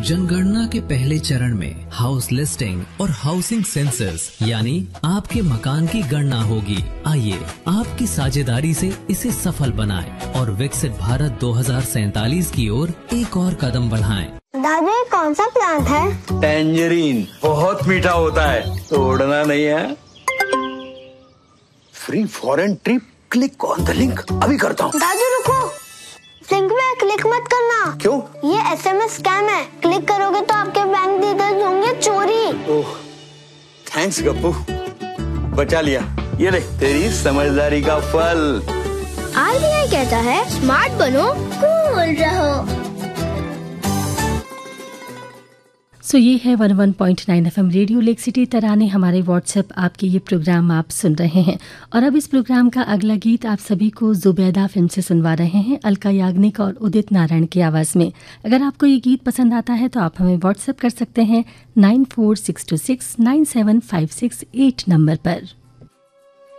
जनगणना के पहले चरण में हाउस लिस्टिंग और हाउसिंग सेंसस यानी आपके मकान की गणना होगी। आइए आपकी साझेदारी से इसे सफल बनाएं और विकसित भारत 2047 की ओर एक और कदम बढ़ाएं। दादा ये कौन सा प्लांट है? टैंजरीन, बहुत मीठा होता है, तोड़ना नहीं है। Free foreign trip, click on the link, अभी करता हूँ। दादू रुको, लिंक पे क्लिक मत करना। क्यों? ये SMS स्कैम है, क्लिक करोगे तो आपके बैंक डिटेल्स होंगे चोरी। ओह, थैंक्स गप्पू, बचा लिया। ये ले तेरी समझदारी का फल। RBI कहता है स्मार्ट बनो, कूल रहो। सो ये है 101.9 FM रेडियो लेक सिटी तराने। हमारे व्हाट्सएप आपके ये प्रोग्राम आप सुन रहे हैं और अब इस प्रोग्राम का अगला गीत आप सभी को जुबैदा फिल्म से सुनवा रहे हैं, अलका याग्निक और उदित नारायण की आवाज़ में। अगर आपको ये गीत पसंद आता है तो आप हमें व्हाट्सएप कर सकते हैं 9462697568 नंबर पर।